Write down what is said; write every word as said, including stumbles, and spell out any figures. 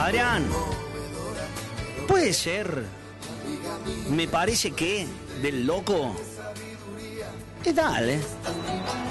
Adrián, puede ser, me parece que del loco. ¿Qué tal, eh?